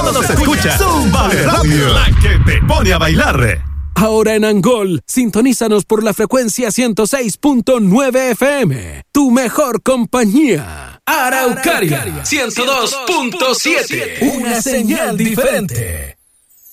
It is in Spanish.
Solo se escucha Zumba de Radio, la que te pone a bailar. Ahora en Angol, sintonízanos por la frecuencia 106.9 FM. Tu mejor compañía. Araucaria 102.7. Una señal diferente.